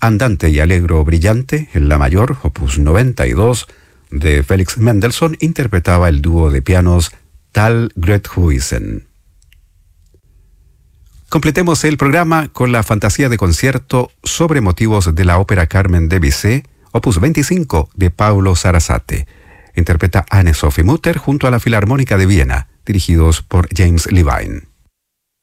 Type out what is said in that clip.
Andante y Allegro Brillante, en la mayor, opus 92, de Felix Mendelssohn, interpretaba el dúo de pianos Tal Grethuysen. Completemos el programa con la fantasía de concierto sobre motivos de la ópera Carmen de Bizet, opus 25, de Paulo Sarasate. Interpreta Anne-Sophie Mutter junto a la Filarmónica de Viena, dirigidos por James Levine.